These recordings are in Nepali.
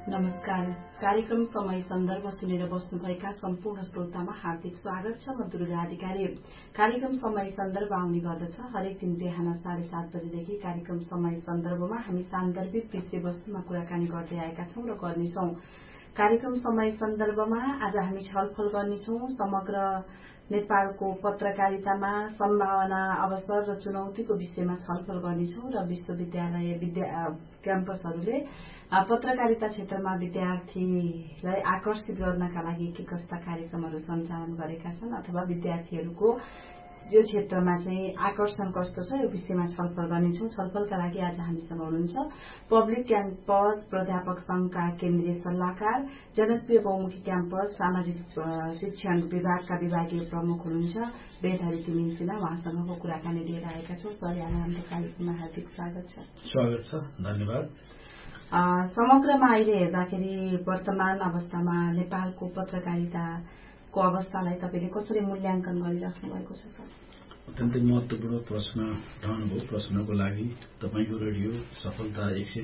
नमस्कार। कार्यक्रम समय सन्दर्भ सुनेर बस्नुभएका सम्पूर्ण श्रोतामा हार्दिक स्वागत छ। म दुर्गा अधिकारी। कार्यक्रम समय सन्दर्भ आउने गर्दछ हरेक दिन बिहान 7:30 बजेदेखि। कार्यक्रम समय सन्दर्भमा हामी सान्दर्भिक विषयवस्तुमा कुराकानी गर्दै आएका छौं र गर्नेछौं। कार्यक्रम समय सन्दर्भमा आज हामी छलफल गर्नेछौं समग्र नेपालको पत्रकारितामा सम्भावना, अवसर र चुनौतीको विषयमा छलफल गर्नेछौं र विश्वविद्यालय क्याम्पसहरूले पत्रकारिता क्षेत्रमा विद्यार्थीलाई आकर्षित गर्नका लागि के कस्ता कार्यक्रमहरू सञ्चालन गरेका छन् अथवा विद्यार्थीहरूको यो क्षेत्रमा चाहिँ आकर्षण कस्तो छ यो विषयमा छलफल गर्नेछौं। छलफलका लागि आज हामीसँग हुनुहुन्छ पब्लिक क्याम्पस प्राध्यापक संघका केन्द्रीय सल्लाहकार, जनप्रिय बहुमुखी क्याम्पस सामाजिक शिक्षण विभागका विभागीय प्रमुख हुनुहुन्छ वेदहरी तिमिल सिन्हा। उहाँसँगको कुराकानी लिएर आएका छौं। सर, यहाँलाई हाम्रो कार्यक्रममा हार्दिक स्वागत छ। स्वागत छ, धन्यवाद। समग्रमा अहिले हेर्दाखेरि वर्तमान अवस्थामा नेपालको पत्रकारिताको अवस्थालाई तपाईले कसरी मूल्याङ्कन गरिराख्नु भएको छ सर? अत्यन्तै महत्वपूर्ण प्रश्न उठाउनुभयो। प्रश्नको लागि तपाईको रेडियो सफलता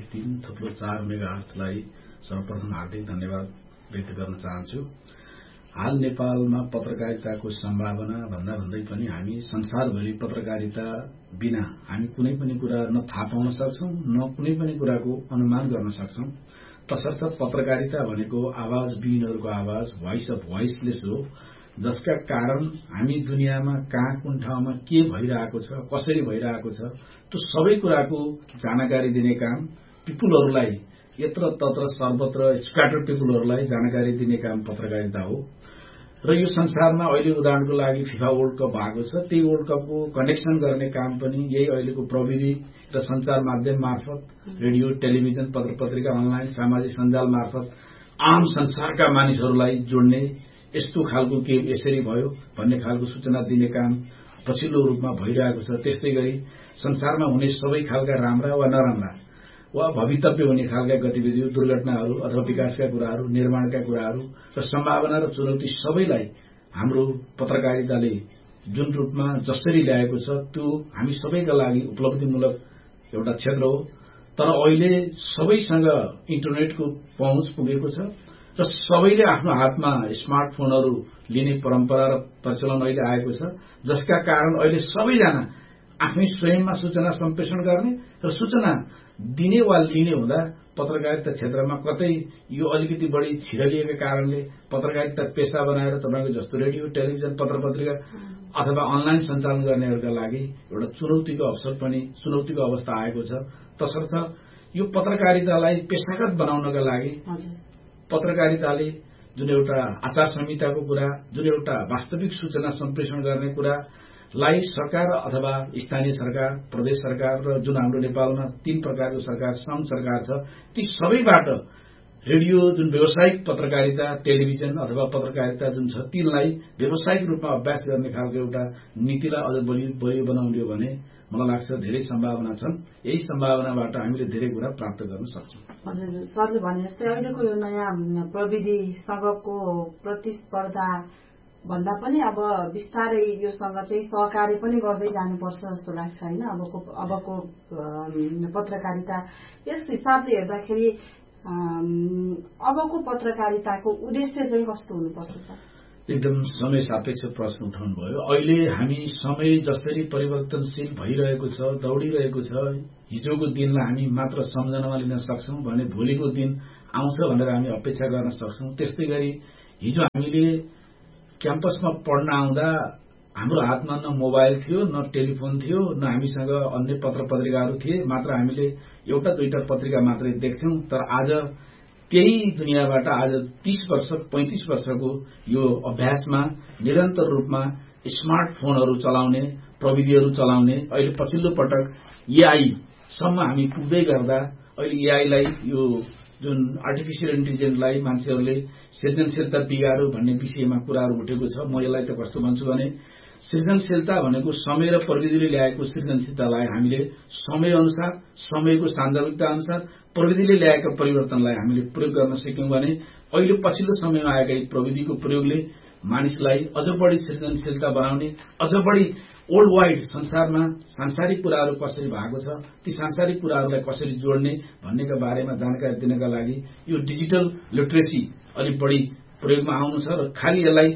103.4 मेगाहर्जलाई सर्वप्रथम हार्दिक धन्यवाद व्यक्त गर्न चाहन्छु। हाल नेपालमा पत्रकारिताको सम्भावना भन्दै पनि हामी संसारभरि पत्रकारिता बिना हामी कुनै पनि कुरा न थाहा पाउन सक्छौं न कुनै पनि कुराको अनुमान गर्न सक्छौं। तसर्थ पत्रकारिता भनेको आवाजविहीनहरूको आवाज, भोइस अफ भोइसलेस हो, जसका कारण हामी दुनियाँमा कहाँ कुन ठाउँमा के भइरहेको छ, कसरी भइरहेको छ, त्यो सबै कुराको जानकारी दिने काम पिपुलहरूलाई, यत्र तत्र सर्वत्र स्क्याटर पिपुलहरूलाई जानकारी दिने काम पत्रकारिता हो। र यो संसारमा अहिले उदाहरणको लागि फिफा वर्ल्ड कप भएको छ। त्यही वर्ल्ड कपको कनेक्सन गर्ने काम पनि यही अहिलेको प्रविधि र संचार माध्यम मार्फत, रेडियो, टेलिभिजन, पत्र पत्रिका, अनलाइन सामाजिक सञ्जाल मार्फत आम संसारका मानिसहरूलाई जोड्ने, यस्तो खालको के यसरी भयो भन्ने खालको सूचना दिने काम पछिल्लो रूपमा भइरहेको छ। त्यस्तै गरी संसारमा हुने सबै खालका राम्रा वा नराम्रा वा भवितव्य हुने खालका गतिविधिहरू, दुर्घटनाहरू अथवा विकासका कुराहरू, निर्माणका कुराहरू र सम्भावना र चुनौती सबैलाई हाम्रो पत्रकारिताले जुन रूपमा जसरी ल्याएको छ त्यो हामी सबैका लागि उपलब्धिमूलक एउटा क्षेत्र हो। तर अहिले सबैसँग इन्टरनेटको पहुँच पुगेको छ र सबैले आफ्नो हातमा स्मार्टफोनहरू लिने परम्परा र प्रचलन अहिले आएको छ, जसका कारण अहिले सबैजना आफ्नै स्वयंमा सूचना सम्प्रेषण गर्ने र सूचना दिने वा लिने हुँदा पत्रकारिता क्षेत्रमा कतै यो अलिकति बढी छिरलिएका कारणले पत्रकारिता पेशा बनाएर तपाईको जस्तो रेडियो, टेलिभिजन, पत्र पत्रिका अथवा अनलाइन सञ्चालन गर्नेहरूका लागि एउटा चुनौतीको अवस्था आएको छ। तसर्थ यो पत्रकारितालाई पेशागत बनाउनका लागि पत्रकारिताले जुन एउटा आचार संहिताको कुरा, जुन एउटा वास्तविक सूचना सम्प्रेषण गर्ने कुरालाई सरकार अथवा स्थानीय सरकार, प्रदेश सरकार र जुन हाम्रो नेपालमा 3 प्रकारको सरकार, संघ सरकार छ, ती सबैबाट रेडियो जुन व्यावसायिक पत्रकारिता, टेलिभिजन अथवा पत्रकारिता जुन छ तीलाई व्यावसायिक रूपमा अभ्यास गर्ने खालको एउटा नीतिलाई अझ बलियो बनाउने हो भने मलाई लाग्छ धेरै सम्भावना छन्। यही सम्भावनाबाट हामीले धेरै कुरा प्राप्त गर्न सक्छौं। हजुर, सरले भने जस्तै अहिलेको यो नयाँ प्रविधिसँगको प्रतिस्पर्धा भन्दा पनि अब बिस्तारै योसँग चाहिँ सहकार्य पनि गर्दै जानुपर्छ जस्तो लाग्छ हैन? अबको पत्रकारिता यस हिसाबले हेर्दाखेरि अबको पत्रकारिताको उद्देश्य चाहिँ कस्तो हुनुपर्छ सर? एकदम समय सापेक्ष प्रश्न उठाउनु भयो। अहिले हामी समय जसरी परिवर्तनशील भइरहेको छ, दौडिरहेको छ, हिजोको दिनलाई हामी मात्र सम्झनामा लिन सक्छौं भने भोलिको दिन आउँछ भनेर हामी अपेक्षा गर्न सक्छौं। त्यस्तै गरी हिजो हामीले क्याम्पसमा पढ्न आउँदा हाम्रो हातमा न मोबाइल थियो, न टेलिफोन थियो, न हामीसँग अन्य पत्र पत्रिकाहरू थिए, मात्र हामीले एउटा दुईटा पत्रिका मात्रै देख्थ्यौं। तर आज त्यही दुनियाँबाट आज 30 वर्ष 35 वर्षको यो अभ्यासमा निरन्तर रूपमा स्मार्टफोनहरू चलाउने, प्रविधिहरू चलाउने, अहिले पछिल्लो पटक एआई सम्म हामी पुग्दै गर्दा अहिले एआईलाई यो जुन आर्टिफिशियल इन्टेलिजेन्सलाई मान्छेहरूले सृजनशीलता बिगार्यो भन्ने विषयमा कुराहरू उठेको छ। म यसलाई त कस्तो भन्छु भने सृजनशीलता भनेको समय र प्रविधिले ल्याएको सृजनशीलतालाई हामीले समय अनुसार, समयको सान्दर्भिकता अनुसार प्रविधिले ल्याएका परिवर्तनलाई हामीले प्रयोग गर्न सक्यौं भने अहिले पछिल्लो समयमा आएका यी प्रविधिको प्रयोगले मानिसलाई अझ बढी सृजनशीलता बनाउने, अझ बढी वर्ल्ड वाइड संसारमा सांसारिक कुराहरू कसरी भएको छ, ती सांसारिक कुराहरूलाई कसरी जोड्ने भन्नेका बारेमा जानकारी दिनका लागि यो डिजिटल लिटरेसी अलिक बढी प्रयोगमा आउनु छ र खालि यसलाई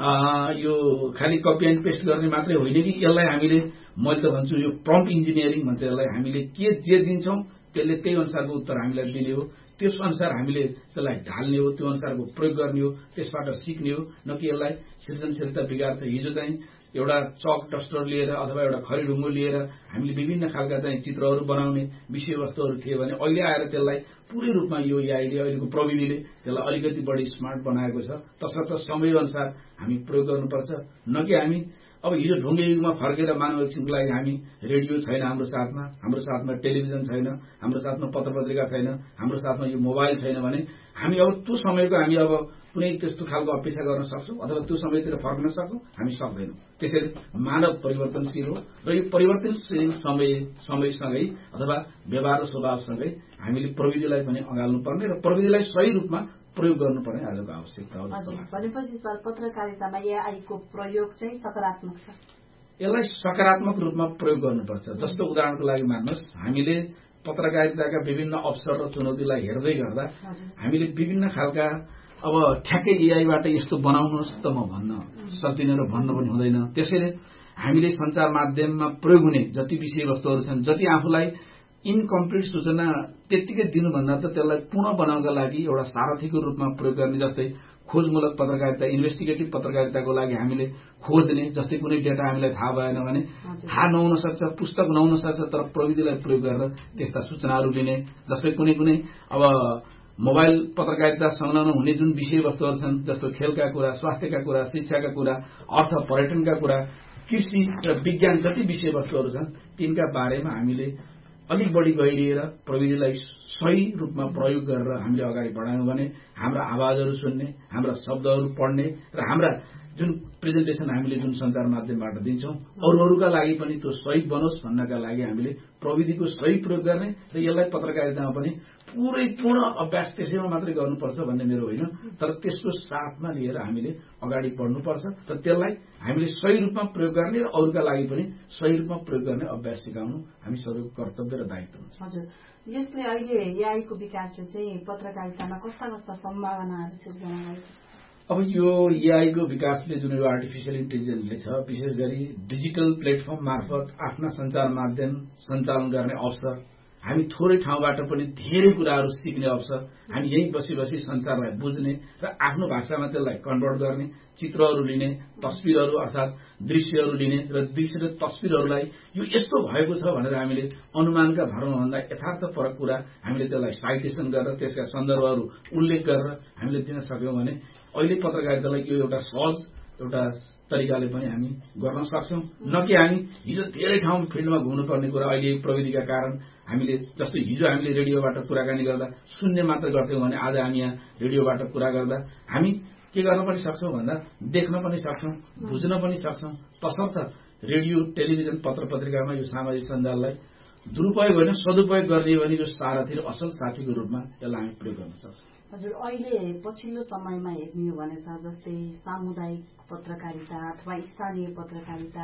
यो खालि कपी एन्ड पेस्ट गर्ने मात्रै होइन कि यसलाई हामीले मैले त भन्छु यो प्रम्प्ट इन्जिनियरिङ भन्छ यसलाई। हामीले के जे दिन्छौं त्यसले त्यही अनुसारको उत्तर हामीलाई दिने हो, त्यस अनुसार हामीले त्यसलाई ढाल्ने हो, त्यो अनुसारको प्रयोग गर्ने हो, त्यसबाट सिक्ने हो, न कि यसलाई सृजनशीलता बिगार्छ। हिजो चाहिँ एउटा चक डस्टर लिएर अथवा एउटा खरीढुङ्गो लिएर हामीले विभिन्न खालका चाहिँ चित्रहरू बनाउने विषयवस्तुहरू थिए भने अहिले आएर त्यसलाई पूरै रूपमा यो एआईले अहिलेको प्रविधिले त्यसलाई अलिकति बढी स्मार्ट बनाएको छ। तसर्थ समय अनुसार हामी प्रयोग गर्नुपर्छ, न कि हामी अब हिजो ढुङ्गे युगमा फर्केर मानव एकछिनको लागि हामी रेडियो छैन हाम्रो साथमा टेलिभिजन छैन, हाम्रो साथमा पत्र पत्रिका छैन, हाम्रो साथमा यो मोबाइल छैन भने हामी अब त्यो समयको हामी अब कुनै त्यस्तो खालको अपेक्षा गर्न सक्छौं अथवा त्यो समयतिर फर्कन सक्छौं? हामी सक्दैनौं। त्यसैले मानव परिवर्तनशील हो र यो परिवर्तनशील समयसँगै अथवा व्यवहार र स्वभावसँगै हामीले प्रविधिलाई पनि अँगाल्नुपर्ने र प्रविधिलाई सही रूपमा प्रयोग गर्नुपर्ने आजको आवश्यकता हो। भनेपछि सर पत्रकारितामा एआईको प्रयोग चाहिँ सकारात्मक छ? यसलाई सकारात्मक रूपमा प्रयोग गर्नुपर्छ। जस्तो उदाहरणको लागि मान्नुहोस्, हामीले पत्रकारिताका विभिन्न अवसर र चुनौतीलाई हेर्दै गर्दा हामीले विभिन्न खालका अब ठ्याक्कै एआईबाट यस्तो बनाउनुहोस् त म भन्न सक्दिनँ र भन्न पनि हुँदैन। त्यसैले हामीले सञ्चार माध्यममा प्रयोग हुने जति विषयवस्तुहरू छन्, जति आफूलाई इनकम्प्लिट सूचना त्यत्तिकै दिनुभन्दा त त्यसलाई पूर्ण बनाउनका लागि एउटा सारथीको रूपमा प्रयोग गर्ने, जस्तै खोजमूलक पत्रकारिता, इन्भेस्टिगेटिभ पत्रकारिताको लागि हामीले खोज्ने, जस्तै कुनै डेटा हामीलाई थाहा भएन भने थाहा नहुन सक्छ, पुस्तक नहुन सक्छ, तर प्रविधिलाई प्रयोग गरेर त्यस्ता सूचनाहरू लिने, जस्तै कुनै अब मोबाइल पत्रकारिता संलग्न हुने जुन विषयवस्तुहरू छन्, जस्तो खेलका कुरा, स्वास्थ्यका कुरा, शिक्षाका कुरा, अर्थ पर्यटनका कुरा, कृषि र विज्ञान जति विषयवस्तुहरू छन् तिनका बारेमा हामीले अलिक बढी गहिरिएर प्रविधिलाई सही रूपमा प्रयोग गरेर हामीले अगाडि बढायौं भने हाम्रा आवाजहरू सुन्ने, हाम्रा शब्दहरू पढ्ने र हाम्रा जुन प्रेजेन्टेसन हामीले जुन सञ्चार माध्यमबाट दिन्छौं अरूहरूका लागि पनि त्यो सही बनोस् भन्नका लागि हामीले प्रविधिको सही प्रयोग गर्ने र यसलाई पत्रकारितामा पनि पूरै पूर्ण अभ्यास त्यसैमा मात्रै गर्नुपर्छ भन्ने मेरो होइन, तर त्यसको साथमा लिएर हामीले अगाडि बढ्नुपर्छ र त्यसलाई हामीले सही रूपमा प्रयोग गर्ने र अरूका लागि पनि सही रूपमा प्रयोग गर्ने अभ्यास सिकाउनु हामी सबैको कर्तव्य र दायित्व हुन्छ। हजुर, यसले अहिले एआईको विकासले चाहिँ पत्रकारितामा कस्ता कस्ता सम्भावनाहरू सिर्जना गरेको छ? अब यो एआईको विकासले जुन यो आर्टिफिशियल इन्टेलिजेन्सले छ, विशेष गरी डिजिटल प्लेटफर्म मार्फत आफ्ना सञ्चार माध्यम सञ्चालन गर्ने अवसर, हामी थोरै ठाउँबाट पनि धेरै कुराहरू सिक्ने अवसर, हामी यही बसी संसारलाई बुझ्ने र आफ्नो भाषामा त्यसलाई कन्भर्ट गर्ने, चित्रहरू लिने, तस्विरहरू अर्थात् दृश्यहरू लिने र दृश्य र तस्विरहरूलाई यो यस्तो भएको छ भनेर हामीले अनुमानका भरमा भन्दा यथार्थपरक कुरा हामीले त्यसलाई साइटेसन गरेर त्यसका सन्दर्भहरू उल्लेख गरेर हामीले दिन सक्यौं भने अहिले पत्रकारितालाई यो एउटा सहज एउटा तरिकाले पनि हामी गर्न सक्छौं, न कि हामी हिजो धेरै ठाउँ फिल्डमा घुम्नुपर्ने कुरा अहिले प्रविधिका कारण हामीले, जस्तो हिजो हामीले रेडियोबाट कुराकानी गर्दा शून्य मात्र गर्थ्यौं भने आज हामी यहाँ रेडियोबाट कुरा गर्दा हामी के गर्न पनि सक्छौं भन्दा देख्न पनि सक्छौं, बुझ्न पनि सक्छौं। तसर्थ रेडियो, टेलिभिजन, पत्र पत्रिकामा यो सामाजिक सञ्जाललाई दुरुपयोग होइन सदुपयोग गर्ने भने यो सारथी र असल साथीको रूपमा यसलाई हामी प्रयोग गर्न सक्छौं। हजुर, अहिले पछिल्लो समयमा हेर्ने हो भने त जस्तै सामुदायिक पत्रकारिता अथवा स्थानीय पत्रकारिता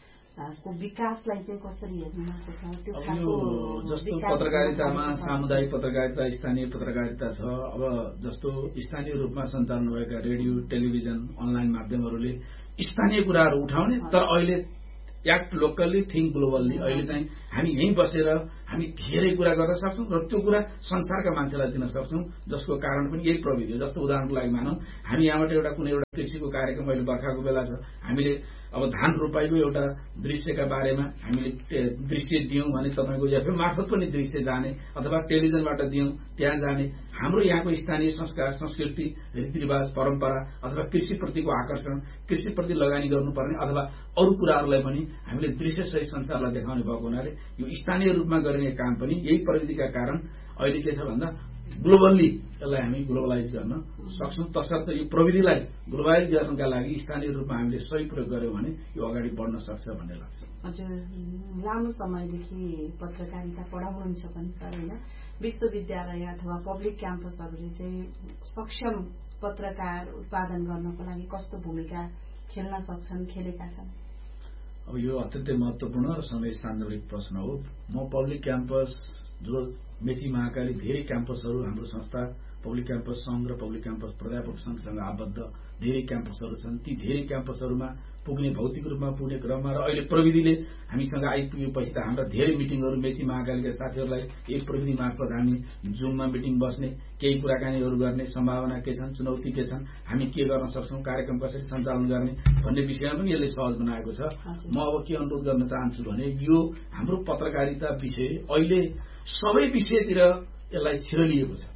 को विकासलाई चाहिँ कसरी हेर्नुहुन्छ? जस्तो पत्रकारितामा सामुदायिक पत्रकारिता, स्थानीय पत्रकारिता छ। अब जस्तो स्थानीय रूपमा सञ्चालन भएका रेडियो, टेलिभिजन, अनलाइन माध्यमहरूले स्थानीय कुराहरू उठाउने, तर अहिले एक्ट लोकल्ली थिङ्क ग्लोबल्ली, अहिले चाहिँ हामी यहीँ बसेर हामी धेरै कुरा गर्न सक्छौं र त्यो कुरा संसारका मान्छेलाई दिन सक्छौं, जसको कारण पनि यही प्रविधि हो। जस्तो उदाहरणको लागि मानौं, हामी यहाँबाट कुनै एउटा कृषिको कार्यक्रम अहिले बर्खाको बेला छ, हामीले अब धान रोपाईको एउटा दृश्यका बारेमा हामीले दृश्य दियौं भने तपाईको एफएम मार्फत पनि दृश्य जाने अथवा टेलिभिजनबाट दियौं त्यहाँ जाने, हाम्रो यहाँको स्थानीय संस्कार, संस्कृति, रीतिरिवाज, परम्परा अथवा कृषिप्रतिको आकर्षण, कृषिप्रति लगानी गर्नुपर्ने अथवा अरू कुराहरूलाई पनि हामीले दृश्य सहित संसारलाई देखाउने भएको हुनाले यो स्थानीय रूपमा गरिने काम पनि यही प्रविधिका कारण अहिले के छ भन्दा ग्लोबल्ली यसलाई हामी ग्लोबलाइज गर्न सक्छौं। तसर्थ यो प्रविधिलाई ग्लोबलाइज गर्नका लागि स्थानीय रूपमा हामीले सही प्रयोग गर्यौं भने यो अगाडि बढ्न सक्छ भन्ने लाग्छ। हजुर, लामो समयदेखि पत्रकारिता पढाउनुहुन्छ पनि सर होइन, विश्वविद्यालय अथवा पब्लिक क्याम्पसहरूले चाहिँ सक्षम पत्रकार उत्पादन गर्नको लागि कस्तो भूमिका खेल्न सक्छन्, खेलेका छन्? अब यो अत्यन्तै महत्वपूर्ण र समय सान्दर्भिक प्रश्न हो। म पब्लिक क्याम्पस जो मेची महाकाली धेरै क्याम्पसहरू हाम्रो संस्था पब्लिक क्याम्पस संघ र पब्लिक क्याम्पस प्राध्यापक संघसँग आबद्ध धेरै क्याम्पसहरू छन्। ती धेरै क्याम्पसहरूमा पुग्ने भौतिक रूपमा पुग्ने क्रममा र अहिले प्रविधिले हामीसँग आइपुगेपछि त हाम्रा धेरै मिटिङहरू मेची महाकालीका साथीहरूलाई यही प्रविधि मार्फत हामी जुममा मिटिङ बस्ने, केही कुराकानीहरू गर्ने सम्भावना के छन्, चुनौती के छन्, हामी के गर्न सक्छौं, कार्यक्रम कसरी सञ्चालन गर्ने भन्ने विषयमा पनि यसले सहज बनाएको छ। म अब के अनुरोध गर्न चाहन्छु भने यो हाम्रो पत्रकारिता विषय अहिले सबै विषयतिर यसलाई छिरलिएको छ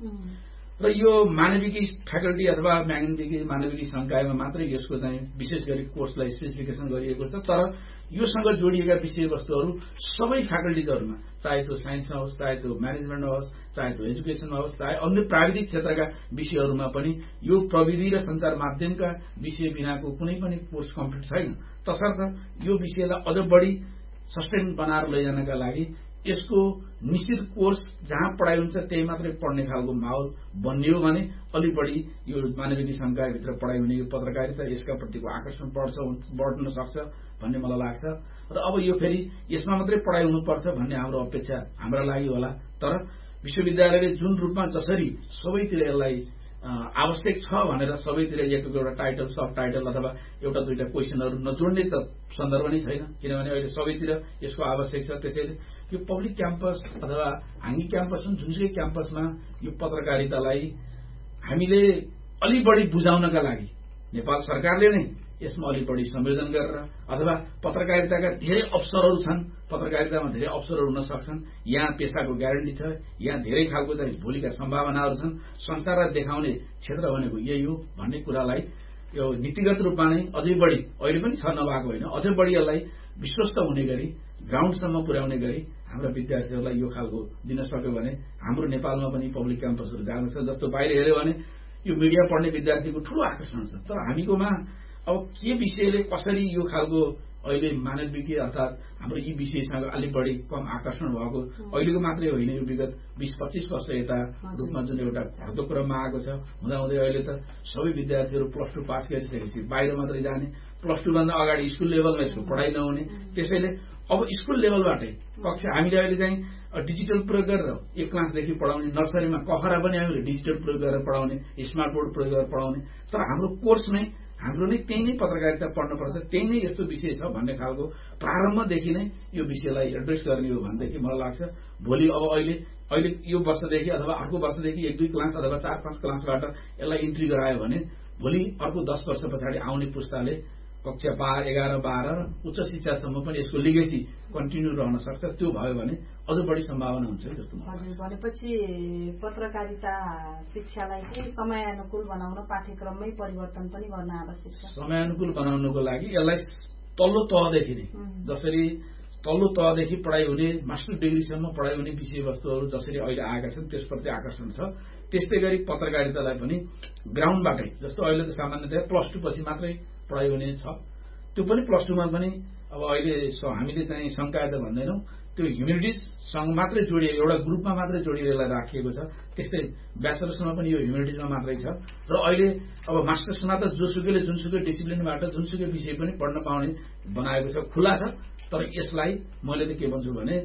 र यो मानविकी फ्याकल्टी अथवा मानविकी संकायमा मात्रै यसको चाहिँ विशेष गरी कोर्सलाई स्पेसिफिकेसन गरिएको छ। तर योसँग जोडिएका विषयवस्तुहरू सबै फ्याकल्टिजहरूमा, चाहे त्यो साइन्समा होस्, चाहे त्यो म्यानेजमेन्टमा होस्, चाहे त्यो एजुकेसनमा होस्, चाहे अन्य प्राविधिक क्षेत्रका विषयहरूमा पनि यो प्रविधि र सञ्चार माध्यमका विषय बिनाको कुनै पनि कोर्स कम्प्लिट छैन। तसर्थ यो विषयलाई अझ बढी सस्टेन बनाएर लैजानका लागि यसको निश्चित कोर्स जहाँ पढाइ हुन्छ त्यही मात्रै पढ्ने खालको माहौल बनियो भने अलि बढी यो मानविकी संकायभित्र पढाइ हुने यो पत्रकारिता यसका प्रतिको आकर्षण बढ्न सक्छ भन्ने मलाई लाग्छ। र अब यो फेरि यसमा मात्रै पढाइ हुनुपर्छ भन्ने हाम्रो अपेक्षा हाम्रा लागि होला। तर विश्वविद्यालयले जुन रूपमा जसरी सबैतिर यसलाई आवश्यक छ भनेर सबैतिर एउटा टाइटल, सब टाइटल अथवा एउटा दुईटा क्वेशनहरू नजोड्ने त सन्दर्भ नै छैन, किनभने अहिले सबैतिर यसको आवश्यक छ। त्यसैले यो पब्लिक क्याम्पस अथवा हामी क्याम्पस जुनसुकै क्याम्पसमा यो पत्रकारितालाई हामीले अलि बढी बुझाउनका लागि नेपाल सरकारले नै यसमा अलि बढी संयोजन गरेर अथवा पत्रकारिताका धेरै अवसरहरू छन्, पत्रकारितामा धेरै अवसरहरू हुन सक्छन्, यहाँ पेसाको ग्यारेन्टी छ, यहाँ धेरै खालको चाहिँ भोलिका सम्भावनाहरू छन्, संसारलाई देखाउने क्षेत्र भनेको यही हो भन्ने कुरालाई यो नीतिगत रूपमा नै अझै बढी अहिले पनि छ नभएको होइन, अझै बढी यसलाई विश्वस्त हुने गरी ग्राउन्डसम्म पुर्याउने गरी हाम्रा विद्यार्थीहरूलाई यो खालको दिन सक्यो भने हाम्रो नेपालमा पनि पब्लिक क्याम्पसहरू जान्छ। जस्तो बाहिर हेऱ्यो भने यो मिडिया पढ्ने विद्यार्थीको ठूलो आकर्षण छ। तर हामीकोमा अब के विषयले कसरी यो खालको अहिले मानविकी अर्थात हाम्रो यी विषयसँग अलिक बढी कम आकर्षण भएको अहिलेको मात्रै होइन, यो विगत 20-25 वर्ष यता रूपमा जुन एउटा घट्दो क्रममा आएको छ। हुँदाहुँदै अहिले त सबै विद्यार्थीहरू +2 पास गरिसकेपछि बाहिर मात्रै जाने, +2 भन्दा अगाडि स्कुल लेभलमा यसको पढाइ नहुने। त्यसैले अब स्कुल लेभलबाटै कक्षा हामीले अहिले चाहिँ डिजिटल प्रयोग गरेर एक क्लासदेखि पढाउने, नर्सरीमा कखरा पनि हामीले डिजिटल प्रयोग गरेर पढाउने, स्मार्ट बोर्ड प्रयोग गरेर पढाउने। तर हाम्रो कोर्स नै हाम्रो नै त्यही नै पत्रकारिता पढ्नुपर्छ, त्यही नै यस्तो विषय छ भन्ने खालको प्रारम्भदेखि नै यो विषयलाई एड्रेस गर्ने हो भनेदेखि मलाई लाग्छ भोलि अब अहिले यो वर्षदेखि अथवा अर्को वर्षदेखि 1-2 क्लास अथवा 4-5 क्लासबाट यसलाई इन्ट्री गरायो भने भोलि अर्को 10 वर्ष पछाडि आउने पुस्ताले कक्षा 11, 12 र उच्च शिक्षासम्म पनि यसको लिगेसी कन्टिन्यू रहन सक्छ। त्यो भयो भने अझ बढी सम्भावना हुन्छ जस्तो मलाई लाग्छ। भनेपछि पत्रकारिता शिक्षालाई चाहिँ समयानुकूल बनाउन पाठ्यक्रममै परिवर्तन पनि गर्न आवश्यक छ। समयानुकूल बनाउनको लागि यसलाई तल्लो तहदेखि नै जसरी तल्लो तहदेखि पढाइ हुने, मास्टर डिग्रीसम्म पढाइ हुने विषयवस्तुहरू जसरी अहिले आएका छन् त्यसप्रति आकर्षण छ, त्यस्तै गरी पत्रकारितालाई पनि ग्राउन्डबाटै, जस्तो अहिले त सामान्यतया +2 पछि मात्रै पढाइ हुने छ, त्यो पनि +2 मा पनि अब अहिले हामीले चाहिँ संकाय त भन्दैनौँ, त्यो ह्युमेनिटिजसँग मात्रै जोडिएको एउटा ग्रुपमा मात्रै जोडिएर राखिएको छ। त्यस्तै ब्याचलर्समा पनि यो ह्युमेनिटिजमा मात्रै छ र अहिले अब मास्टर्समा त जोसुकैले जुनसुकै डिसिप्लिनबाट जुनसुकै विषय पनि पढ्न पाउने बनाएको छ, खुला छ। तर यसलाई मैले त के भन्छु भने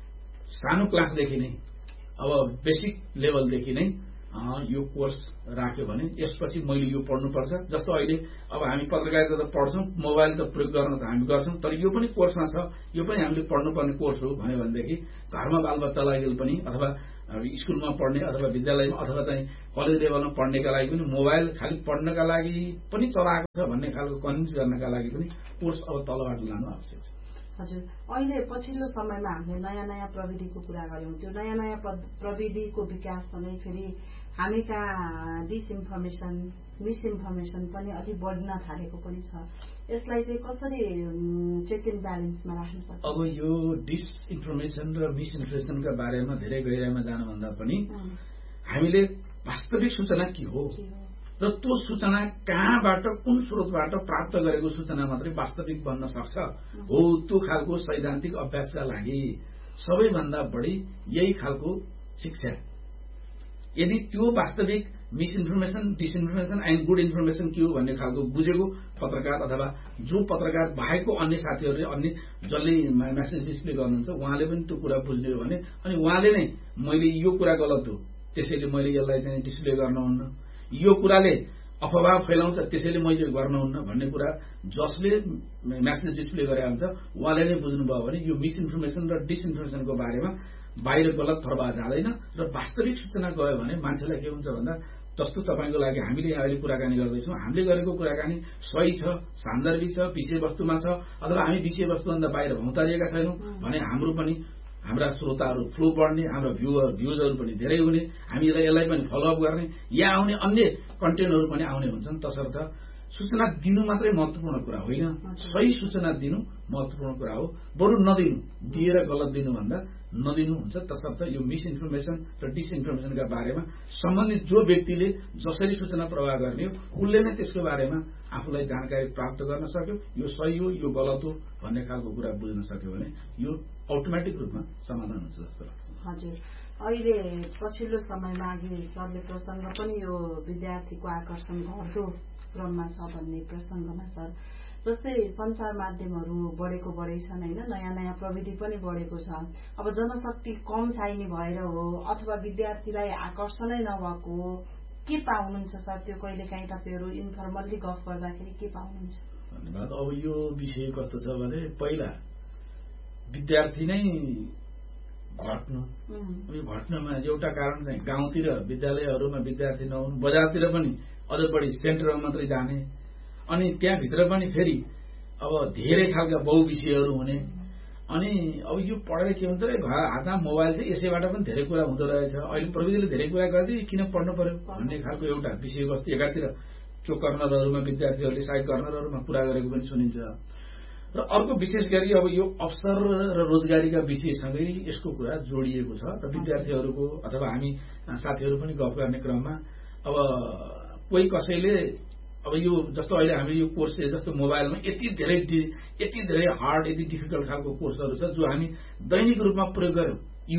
सानो क्लासदेखि नै अब बेसिक लेभलदेखि नै यो कोर्स राख्यो भने यसपछि मैले यो पढ्नुपर्छ। जस्तो अहिले अब हामी पत्रकारिता त पढ्छौँ, मोबाइल त प्रयोग गर्न त हामी गर्छौँ, तर यो पनि कोर्समा छ, यो पनि हामीले पढ्नुपर्ने कोर्स हो भन्यो भनेदेखि घरमा बालबच्चालाई पनि अथवा स्कुलमा पढ्ने अथवा विद्यालयमा अथवा चाहिँ कलेज लेभलमा पढ्नेका लागि पनि मोबाइल खालि पढ्नका लागि पनि चलाएको छ भन्ने खालको कन्भिन्स गर्नका लागि पनि कोर्स अब तलबाट लानु आवश्यक छ। हजुर, अहिले पछिल्लो समयमा हामीले नयाँ प्रविधिको कुरा गर्यौं। त्यो नयाँ प्रविधिको विकाससँगै फेरि हामीका डिसइन्फर्मेसन, मिसइन्फर्मेसन पनि अलि बढ्न थालेको पनि छ। यसलाई चाहिँ कसरी चेक एन्ड ब्यालेन्समा राख्नु पर्छ? अब यो डिसइन्फर्मेसन र मिसइन्फर्मेसनका बारेमा धेरै गहिराइमा जानुभन्दा पनि हामीले वास्तविक सूचना के हो र त्यो सूचना कहाँबाट, कुन स्रोतबाट प्राप्त गरेको सूचना मात्रै वास्तविक बन्न सक्छ हो। त्यो खालको सैद्धान्तिक अभ्यासका लागि सबैभन्दा बढी यही खालको शिक्षा, यदि त्यो वास्तविक misinformation, disinformation and good information के हो भन्ने खालको बुझेको पत्रकार अथवा जो पत्रकार बाहेकको अन्य साथीहरूले अन्य जसले मेसेज डिस्प्ले गर्नुहुन्छ उहाँले पनि त्यो कुरा बुझ्ने हो भने अनि उहाँले नै मैले यो कुरा गलत हो त्यसैले मैले यसलाई चाहिँ डिस्प्ले गर्नुहुन्न, यो कुराले अफवाह फैलाउँछ त्यसैले मैले गर्नुहुन्न भन्ने कुरा जसले मेसेज डिस्प्ले गरे हुन्छ उहाँले नै बुझ्नुभयो भने यो मिसइन्फर्मेसन र डिसइन्फर्मेसनको बारेमा बाहिर गलत प्रभाव जाँदैन र वास्तविक सूचना गयो भने मान्छेलाई के हुन्छ भन्दा जस्तो तपाईँको लागि हामीले अहिले कुराकानी गर्दैछौँ, हामीले गरेको कुराकानी सही छ, सान्दर्भिक छ, विषयवस्तुमा छ अथवा हामी विषयवस्तुभन्दा बाहिर भौतारिएका छैनौँ भने हाम्रो पनि हाम्रा श्रोताहरू फ्लो बढ्ने, हाम्रा भ्युजहरू पनि धेरै हुने, हामीलाई यसलाई पनि फलोअप गर्ने, यहाँ आउने अन्य कन्टेन्टहरू पनि आउने हुन्छन्। तसर्थ सूचना दिनु मात्रै महत्वपूर्ण कुरा होइन, सही सूचना दिनु महत्वपूर्ण कुरा हो। बरु नदिनु, दिएर गलत दिनुभन्दा नदिनु हुन्छ। तसर्थ यो मिसइन्फर्मेसन र डिसइन्फर्मेसनका बारेमा सम्बन्धित जो व्यक्तिले जसरी सूचना प्रवाह गर्ने हो उसले नै त्यसको बारेमा आफूलाई जानकारी प्राप्त गर्न सक्यो, यो सही हो यो गलत हो भन्ने खालको कुरा बुझ्न सक्यो भने यो अटोमेटिक रूपमा समाधान हुन्छ जस्तो लाग्छ। हजुर, अहिले पछिल्लो समयमा अघि सरले प्रसंग पनि यो विद्यार्थीको आकर्षण घट्दो क्रममा छ भन्ने प्रसंगमा सर, जस्तै संचार माध्यमहरू बढेको बढै छन् होइन, नयाँ नयाँ प्रविधि पनि बढेको छ। अब जनशक्ति कम चाहिने भएर हो अथवा विद्यार्थीलाई आकर्षणै नभएको हो, के पाउनुहुन्छ सर? त्यो कहिलेकाहीँ तपाईँहरू इन्फर्मल्ली गफ गर्दाखेरि के पाउनुहुन्छ? धन्यवाद। अब यो विषय कस्तो छ भने पहिला विद्यार्थी नै घट्नु, यो घट्नमा एउटा कारण चाहिँ गाउँतिर विद्यालयहरूमा विद्यार्थी नहुनु, बजारतिर पनि अझ बढी सेन्टरमा मात्रै जाने, अनि त्यहाँभित्र पनि फेरि अब धेरै खालका बहुविषयहरू हुने। अनि अब यो पढेर के हुन्छ र घर हातमा मोबाइल चाहिँ यसैबाट पनि धेरै कुरा हुँदो रहेछ। अहिले प्रविधिले धेरै कुरा गरिदियो, किन पढ्नु पर्यो भन्ने खालको एउटा विषयवस्तु एकातिर चो कर्नरहरूमा विद्यार्थीहरूले साइड कर्नरहरूमा कुरा गरेको पनि सुनिन्छ। र अर्को विशेष गरी अब यो अवसर र रोजगारीका विषयसँगै यसको कुरा जोडिएको छ र विद्यार्थीहरूको अथवा हामी साथीहरू पनि गफ गर्ने क्रममा अब कोही कसैले अब यो जस्तो अहिले हामी यो कोर्स जस्तो मोबाइलमा यति धेरै हार्ड यति डिफिकल्ट खालको कोर्सहरू छ जो हामी दैनिक रूपमा प्रयोग गर्यौं,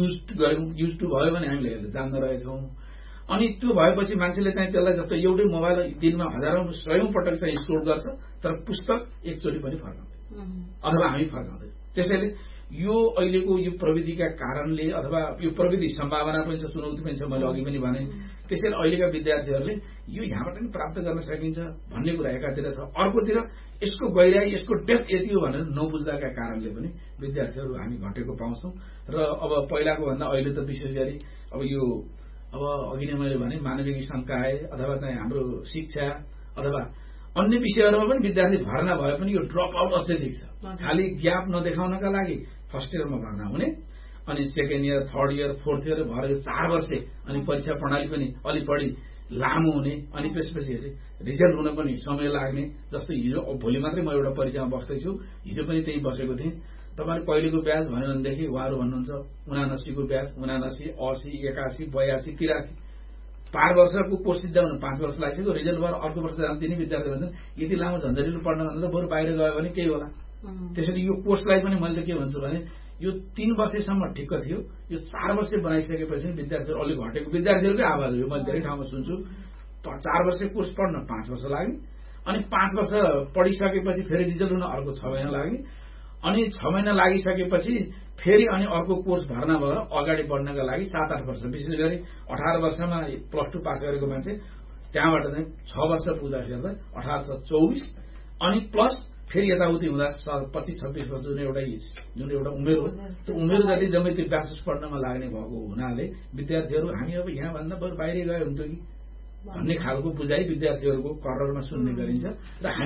युज टु भयो भने हामीले जान्न रहेछौँ। अनि त्यो भएपछि मान्छेले चाहिँ त्यसलाई जस्तो एउटै मोबाइल दिनमा हजारौं सयौं पटक चाहिँ स्टोर गर्छ तर पुस्तक एकचोटि पनि फर्काउँदैन अथवा हामी फर्काउँदैन। त्यसैले यो अहिलेको यो प्रविधिका कारणले अथवा यो प्रविधि सम्भावना पनि छ, चुनौती पनि छ, मैले अघि पनि भने। त्यसैले अहिलेका विद्यार्थीहरूले यो यहाँबाट पनि प्राप्त गर्न सकिन्छ भन्ने कुरा एकातिर छ, अर्कोतिर यसको गहिराई यसको डेप्थ यति हो भनेर नबुझ्दाका कारणले पनि विद्यार्थीहरू हामी घटेको पाउँछौं। र अब पहिलाको भन्दा अहिले त विशेष गरी अब यो अब अघि नै मैले भने मानविक संकाय अथवा चाहिँ हाम्रो शिक्षा अथवा अन्य विषयहरूमा पनि विद्यार्थी भर्ना भए पनि यो ड्रप आउट अत्यधिक छ। खालि ग्याप नदेखाउनका लागि फर्स्ट इयरमा भर्ना हुने, अनि second year, third year, fourth year भएर 4 वर्ष अनि परीक्षा प्रणाली पनि अलि बढी लामो हुने, अनि त्यसपछि रिजल्ट हुन पनि समय लाग्ने। जस्तै हिजो भोलि मात्रै म एउटा परीक्षामा बस्दैछु, हिजो पनि त्यही बसेको थिएँ। तपाईहरु कहिलेको ब्याज भन्यो भनेदेखि उहाँहरू भन्नुहुन्छ 79 को ब्याज, 79, 80, 81, 82, 83 पार वर्षको कोर्स सिद्धाउन 5 वर्ष लाग्छ। रिजल्ट भएर अर्को वर्ष जान दिने विद्यार्थी भन्छन् यति लामो झन्झटिलो पढ्न भन्दा बरु बाहिर गयो भने केही होला। त्यसैले यो कोर्सलाई पनि मैले के भन्छु भने यो 3 वर्षसम्म ठिक्क थियो, यो 4 वर्ष बनाइसकेपछि विद्यार्थीहरू अलि घटेको विद्यार्थीहरूकै आवाज हो। मैले धेरै ठाउँमा सुन्छु 4 वर्ष कोर्स पढ्न 5 वर्ष लाग्यो, अनि 5 वर्ष पढिसकेपछि फेरि रिजल्ट हुन अर्को 6 महिना लाग्यो, अनि 6 महिना लागिसकेपछि फेरि अनि अर्को कोर्स भर्ना भएर अगाडि बढ्नका लागि 7-8 वर्ष, विशेष गरी 18 वर्षमा प्लस 2 पास गरेको मान्छे त्यहाँबाट चाहिँ 6 वर्ष पुग्दाखेरि 18-24 अनि प्लस फेरि यताउति हुँदा 25-26 वर्ष जुन एउटा उमेर हो, त्यो उमेर जति जम्मै त्यो ब्याचलर्स पढ्नमा लाग्ने भएको हुनाले विद्यार्थीहरू हामी अब यहाँ भन्दा बरु बाहिर गए हुन्थ्यो कि भन्ने खालको बुझाइ विद्यार्थीहरूको कर्नरमा सुन्ने गरिन्छ। र